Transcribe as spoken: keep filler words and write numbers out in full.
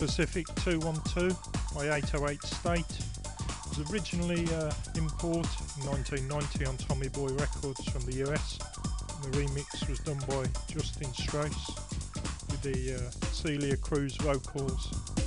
Pacific two one two by eight oh eight State. It was originally uh, import in nineteen ninety on Tommy Boy Records from the U S. And the remix was done by Justin Strauss with the uh, Celia Cruz vocals.